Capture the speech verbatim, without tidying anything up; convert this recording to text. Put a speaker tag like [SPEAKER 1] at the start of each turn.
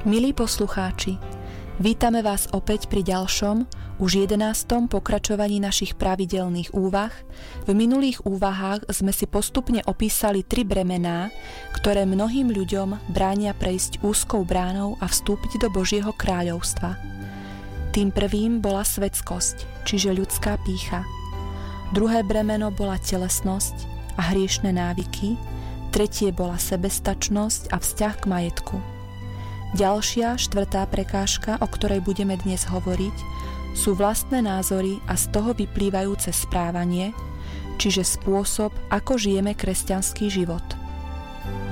[SPEAKER 1] Milí poslucháči, vítame vás opäť pri ďalšom, už jedenástom pokračovaní našich pravidelných úvah. V minulých úvahách sme si postupne opísali tri bremená, ktoré mnohým ľuďom bránia prejsť úzkou bránou a vstúpiť do Božieho kráľovstva. Tým prvým bola svetskosť, čiže ľudská pýcha. Druhé bremeno bola telesnosť a hriešne návyky. Tretie bola sebestačnosť a vzťah k majetku. Ďalšia, štvrtá prekážka, o ktorej budeme dnes hovoriť, sú vlastné názory a z toho vyplývajúce správanie, čiže spôsob, ako žijeme kresťanský život.